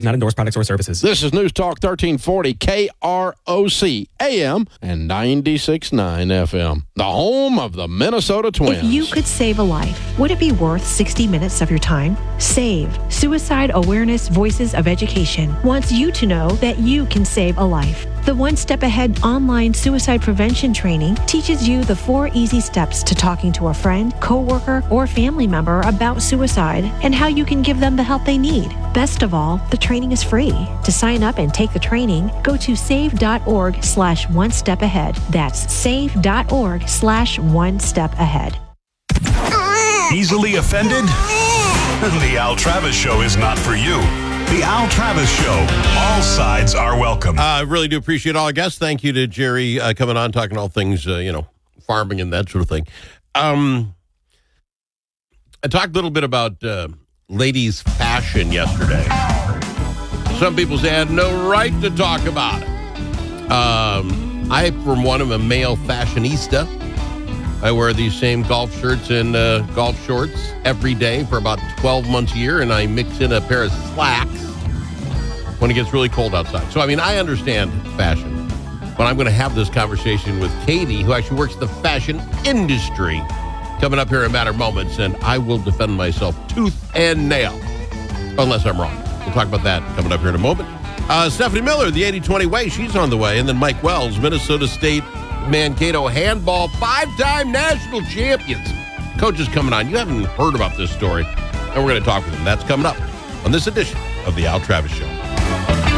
not endorse products or services. This is News Talk 1340 KROC AM and 96.9 FM, the home of the Minnesota Twins. If you could save a life, would it be worth 60 minutes of your time? SAVE, Suicide Awareness Voices of Education, wants you to know that you can save a life. The One Step Ahead online suicide prevention training teaches you the 4 easy steps to talking to a friend, coworker, or family member about suicide and how you can give them the help they need. Best of all, the training is free. To sign up and take the training, go to save.org/one-step-ahead. That's save.org/one-step-ahead. Easily offended? The Al Travis Show is not for you. The Al Travis Show. All sides are welcome. I really do appreciate all our guests. Thank you to Jerry coming on, talking all things, farming and that sort of thing. I talked a little bit about ladies' fashion yesterday. Some people say I had no right to talk about it. I, for one, am a male fashionista. I wear these same golf shirts and golf shorts every day for about 12 months a year, and I mix in a pair of slacks when it gets really cold outside. So, I understand fashion, but I'm going to have this conversation with Katie, who actually works in the fashion industry, coming up here in a matter of moments, and I will defend myself tooth and nail, unless I'm wrong. We'll talk about that coming up here in a moment. Stephanie Miller, the 80-20 way, she's on the way, and then Mike Wells, Minnesota State Mankato handball 5-time national champions. Coach is coming on. You haven't heard about this story, and we're going to talk with him. That's coming up on this edition of the Al Travis Show.